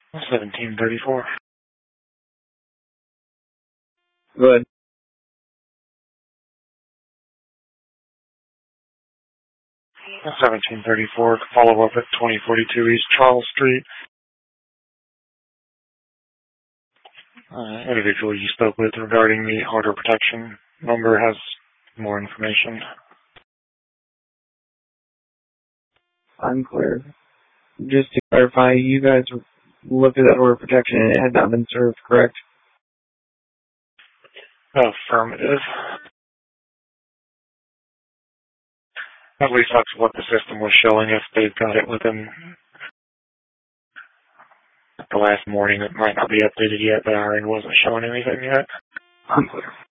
1734. Good. 1734, follow up at 2042 East Charles Street. Individual you spoke with regarding the order protection number has more information. Unclear. Just to clarify, you guys looked at that order protection and it had not been served, correct? Affirmative. At least that's what the system was showing. If they've got it within the last morning, it might not be updated yet, but our end wasn't showing anything yet. Unclear.